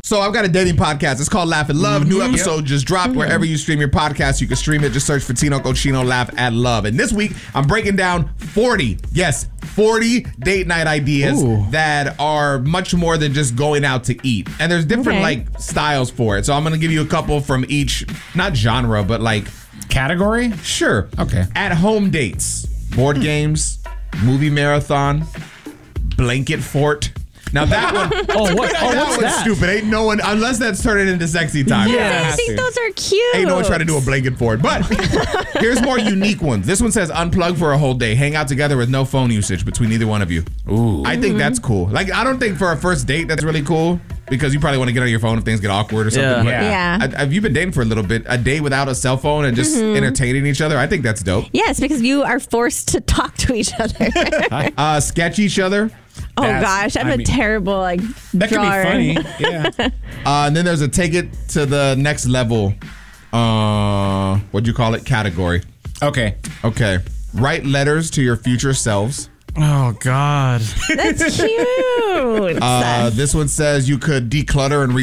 So I've got a dating podcast. It's called Laugh and Love. New episode just dropped wherever you stream your podcast. You can stream it. Just search for Tino Cochino Laugh at Love. And this week, I'm breaking down 40 date night ideas that are much more than just going out to eat. And there's different like styles for it. So I'm going to give you a couple from each, not genre, but like category. Sure. Okay. At home dates, board games, movie marathon, blanket fort. Now that one, that one's stupid. Ain't no one, unless that's turning into sexy time. Yeah, I think those are cute. Ain't no one trying to do a blanket fort. But here's more unique ones. This one says unplug for a whole day. Hang out together with no phone usage between either one of you. Ooh. I think that's cool. Like, I don't think for a first date that's really cool because you probably want to get on your phone if things get awkward or something. Yeah. But have you been dating for a little bit? A day without a cell phone and just entertaining each other? I think that's dope. Yes, because you are forced to talk to each other. Sketch each other. Oh gosh, I'm a terrible that drawer. Could be funny. Yeah. And then there's a take it to the next level. What'd you call it? Category. Okay. Write letters to your future selves. Oh God. That's cute. This one says you could declutter and